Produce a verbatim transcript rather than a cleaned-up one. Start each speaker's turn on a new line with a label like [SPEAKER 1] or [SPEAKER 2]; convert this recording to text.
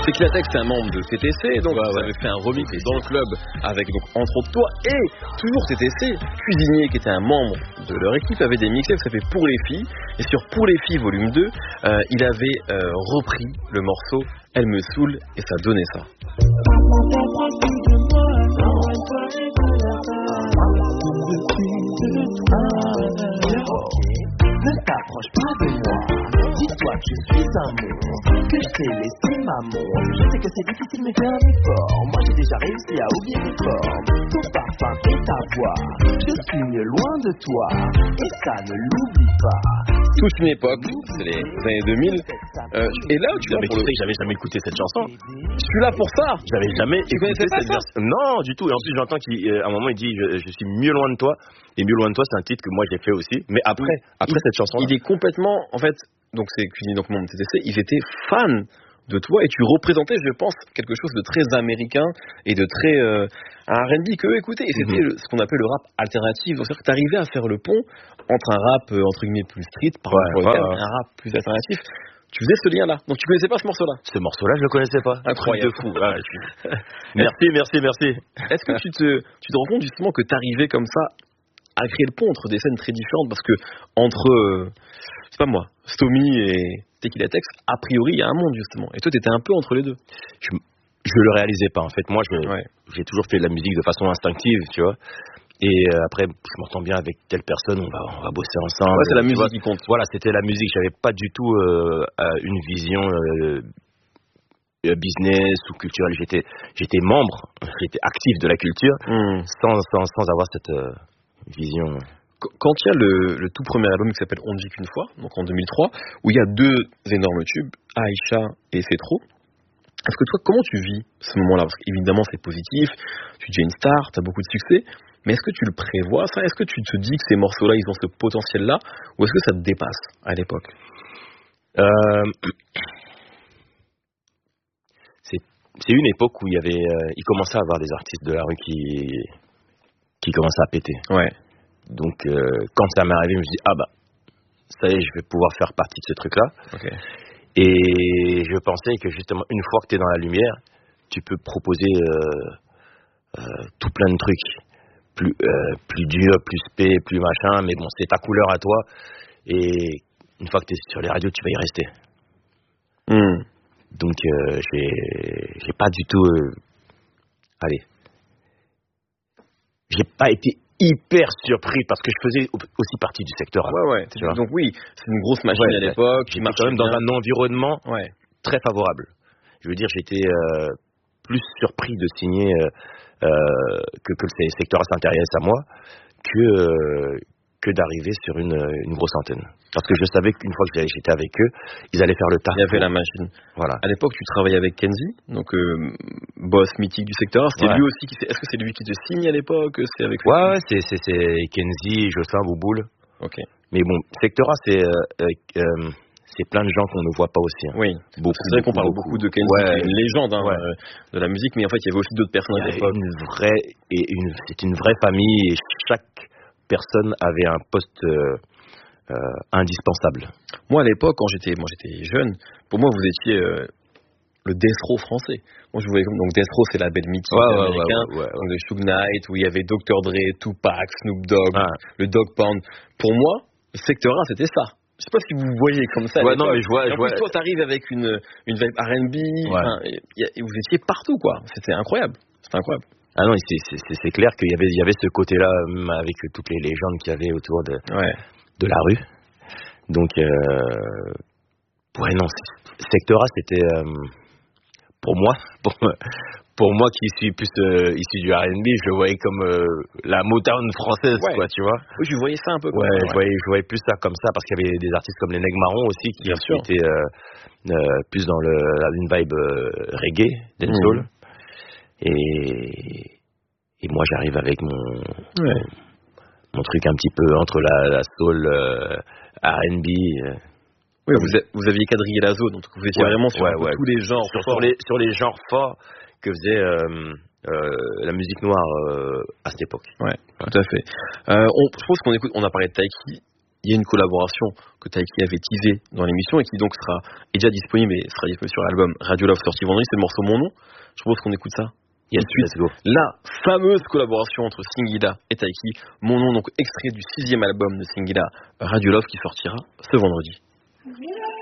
[SPEAKER 1] Tequila Tex, c'est un membre de T T C, donc
[SPEAKER 2] ouais,
[SPEAKER 1] vous
[SPEAKER 2] ouais.
[SPEAKER 1] avez fait un remix dans le club avec donc entre autres toi et toujours T T C, Cuisinier qui était un membre de leur équipe avait des mixtapes, ça fait Pour les filles, et sur Pour les filles volume deux, euh, il avait euh, repris le morceau Elle me saoule et ça donnait ça.
[SPEAKER 3] Ne t'approche pas de moi, dis-toi que je suis un monstre, que je t'ai laissé maman. Je sais que c'est difficile mais fais un effort. Moi j'ai déjà réussi à oublier mes formes, ton parfum et ta voix. Je suis mieux loin de toi, et ça ne l'oublie pas.
[SPEAKER 1] Toute une époque, c'est les années deux mille, euh, et là tu vois,
[SPEAKER 2] Mais tu sais que j'avais jamais écouté cette chanson.
[SPEAKER 1] je suis là pour ça.
[SPEAKER 2] J'avais jamais
[SPEAKER 1] Tu
[SPEAKER 2] écouté
[SPEAKER 1] connaissais pas
[SPEAKER 2] cette
[SPEAKER 1] ça
[SPEAKER 2] version. Non, du tout. Et en plus, j'entends qu'à un moment, il dit je, je suis mieux loin de toi. Et mieux loin de toi, c'est un titre que moi j'ai fait aussi. Mais après, après
[SPEAKER 1] il,
[SPEAKER 2] cette chanson.
[SPEAKER 1] il est complètement, en fait, donc c'est Cuisinier, donc membre de T T C, ils étaient fans de toi et tu représentais, je pense, quelque chose de très américain et de très euh, un R and B que eux écoutaient. Et c'était
[SPEAKER 2] Mm-hmm.
[SPEAKER 1] le- ce qu'on appelle le rap alternatif. Donc c'est-à-dire que tu arrivais à faire le pont entre un rap euh, entre guillemets plus street, par
[SPEAKER 2] Ouais,
[SPEAKER 1] rapport au
[SPEAKER 2] ouais,
[SPEAKER 1] terme,
[SPEAKER 2] ouais.
[SPEAKER 1] et un rap plus alternatif. Tu faisais ce lien-là. Donc tu connaissais pas ce morceau-là.
[SPEAKER 2] Ce morceau-là, je le connaissais pas.
[SPEAKER 1] Incroyable.
[SPEAKER 2] Un truc de fou. Ah, je suis- merci, merci, merci.
[SPEAKER 1] Est-ce que tu te, tu te rends compte justement que tu arrivais comme ça à créer le pont entre des scènes très différentes parce que entre, euh, c'est pas moi, Stomy et Tequila Tex, a priori il y a un monde justement. Et toi tu étais un peu entre les deux.
[SPEAKER 2] Je, je le réalisais pas. En fait, moi, je,
[SPEAKER 1] Ouais.
[SPEAKER 2] j'ai toujours fait de la musique de façon instinctive, tu vois. Et euh, après, je m'entends bien avec telle personne, on va, on va bosser ensemble.
[SPEAKER 1] Ouais, c'est la
[SPEAKER 2] tu
[SPEAKER 1] musique
[SPEAKER 2] vois.
[SPEAKER 1] qui compte.
[SPEAKER 2] Voilà, c'était la musique. J'avais pas du tout euh, euh, une vision euh, euh, business ou culturelle. J'étais, j'étais membre, j'étais actif de la culture,
[SPEAKER 1] Hmm.
[SPEAKER 2] sans, sans, sans avoir cette euh, vision.
[SPEAKER 1] Qu- Quand il y a le, le tout premier album qui s'appelle On ne vit qu'une fois, donc en deux mille trois, où il y a deux énormes tubes, Aïcha et C'est trop. Est-ce que toi, comment tu vis ce moment-là? Parce qu'évidemment, c'est positif, tu es une star, tu as beaucoup de succès, mais est-ce que tu le prévois, ça? Est-ce que tu te dis que ces morceaux-là, ils ont ce potentiel-là, ou est-ce que ça te dépasse à l'époque?
[SPEAKER 2] Euh, c'est, c'est une époque où il y avait, euh, il commençait à avoir des artistes de la rue qui, qui commençaient à péter.
[SPEAKER 1] Ouais.
[SPEAKER 2] Donc, euh, quand ça m'est arrivé, je me suis dit, ah bah, ça y est, je vais pouvoir faire partie de ce truc-là.
[SPEAKER 1] Ok.
[SPEAKER 2] Et je pensais que justement, une fois que tu es dans la lumière, tu peux proposer euh, euh, tout plein de trucs. Plus, euh, plus dur, plus spé, plus machin, mais bon, c'est ta couleur à toi. Et une fois que tu es sur les radios, tu vas y rester.
[SPEAKER 1] Hmm.
[SPEAKER 2] Donc, euh, j'ai, j'ai pas du tout. Euh, allez. J'ai pas été hyper surpris parce que je faisais aussi partie du secteur.
[SPEAKER 1] Ouais, ouais.
[SPEAKER 2] Tu vois.
[SPEAKER 1] Donc oui, c'est une grosse machine
[SPEAKER 2] Ouais,
[SPEAKER 1] à l'époque. qui
[SPEAKER 2] J'étais
[SPEAKER 1] marchait
[SPEAKER 2] quand même dans
[SPEAKER 1] bien.
[SPEAKER 2] un environnement
[SPEAKER 1] Ouais.
[SPEAKER 2] très favorable. Je veux dire, j'étais euh, plus surpris de signer euh, euh, que, que le secteur s'intéresse à moi que, euh, que d'arriver sur une, une grosse antenne. Parce que je savais qu'une fois que j'étais avec eux, ils allaient faire le taf.
[SPEAKER 1] Il y avait
[SPEAKER 2] pour-
[SPEAKER 1] la machine.
[SPEAKER 2] Voilà.
[SPEAKER 1] À l'époque, tu travaillais avec Kenzie, donc euh, boss mythique du secteur. C'était
[SPEAKER 2] Ouais.
[SPEAKER 1] lui aussi qui. Est-ce que c'est lui qui te signe à l'époque? C'est avec.
[SPEAKER 2] Ouais, ouais, c'est, c'est, c'est Kenzie, Jossin, Bouboule.
[SPEAKER 1] Ok.
[SPEAKER 2] Mais bon, Sectora, c'est, euh, euh, c'est plein de gens qu'on ne voit pas aussi. Hein.
[SPEAKER 1] Oui.
[SPEAKER 2] Beaucoup,
[SPEAKER 1] C'est vrai qu'on parle beaucoup de Kenzie,
[SPEAKER 2] Ouais.
[SPEAKER 1] qui est une légende hein,
[SPEAKER 2] Ouais.
[SPEAKER 1] euh, de la musique, mais en fait, il y avait aussi d'autres personnes
[SPEAKER 2] Il
[SPEAKER 1] à
[SPEAKER 2] y a
[SPEAKER 1] l'époque.
[SPEAKER 2] une vraie et une, c'est une vraie famille et chaque personne avait un poste euh, euh, indispensable.
[SPEAKER 1] Moi, à l'époque, quand j'étais, moi, j'étais jeune, pour moi, vous étiez euh, le Death Row français. Moi, je voyais comme donc Death Row, c'est la label mythique
[SPEAKER 2] Ouais, ouais,
[SPEAKER 1] américain,
[SPEAKER 2] ouais, ouais, ouais.
[SPEAKER 1] donc de Suge Knight, où il y avait docteur Dre, Tupac, Snoop Dogg,
[SPEAKER 2] Ah.
[SPEAKER 1] le Dog Pound. Pour moi, le secteur un, c'était ça. Je sais pas si vous voyez comme ça. à
[SPEAKER 2] Ouais, non,
[SPEAKER 1] l'époque.
[SPEAKER 2] mais je vois-
[SPEAKER 1] Et
[SPEAKER 2] je
[SPEAKER 1] en plus,
[SPEAKER 2] vois-
[SPEAKER 1] toi, t'arrives avec une une vibe R and B.
[SPEAKER 2] Ouais.
[SPEAKER 1] enfin, et- et- et vous étiez partout, quoi. C'était incroyable. C'était incroyable.
[SPEAKER 2] Ah non, c'est, c'est, c'est, c'est clair qu'il y avait, il y avait ce côté-là, même avec toutes les légendes qu'il y avait autour de,
[SPEAKER 1] Ouais.
[SPEAKER 2] de la rue. Donc, euh, ouais, non, c'est- Sectora, c'était, euh, pour moi, pour, pour moi qui suis plus euh, issu du R and B, je le voyais comme euh, la Motown française,
[SPEAKER 1] Ouais.
[SPEAKER 2] quoi, tu vois.
[SPEAKER 1] Oui, je voyais ça un peu comme
[SPEAKER 2] Ouais,
[SPEAKER 1] ça.
[SPEAKER 2] je voyais, je voyais plus ça comme ça, parce qu'il y avait des artistes comme les Nègres Marrons aussi, qui,
[SPEAKER 1] Bien
[SPEAKER 2] qui
[SPEAKER 1] sûr.
[SPEAKER 2] étaient euh, euh, plus dans le, une vibe euh, reggae, dancehall.
[SPEAKER 1] Mhm.
[SPEAKER 2] Et, et moi, j'arrive avec mon,
[SPEAKER 1] Ouais.
[SPEAKER 2] mon truc un petit peu entre la, la soul, euh, R and B. euh.
[SPEAKER 1] Oui, vous, a- vous aviez quadrillé la zone, donc vous étiez
[SPEAKER 2] Ouais,
[SPEAKER 1] vraiment sur
[SPEAKER 2] ouais,
[SPEAKER 1] un peu
[SPEAKER 2] ouais.
[SPEAKER 1] tous les genres.
[SPEAKER 2] sur,
[SPEAKER 1] forts.
[SPEAKER 2] sur les, sur les genres forts que faisait euh, euh, la musique noire euh, à cette époque.
[SPEAKER 1] Ouais, tout à fait. Euh, on, je pense qu'on écoute, on a parlé de Taiki. il y a une collaboration que Taiki avait teasée dans l'émission et qui donc sera est déjà disponible et sera disponible sur l'album Radio Love sorti vendredi, c'est le morceau Mon Nom. Je propose qu'on écoute ça.
[SPEAKER 2] Yes, let's go.
[SPEAKER 1] La fameuse collaboration entre Singila et Taiki, Mon Nom, donc extrait du sixième album de Singila, Radio Love, qui sortira ce vendredi.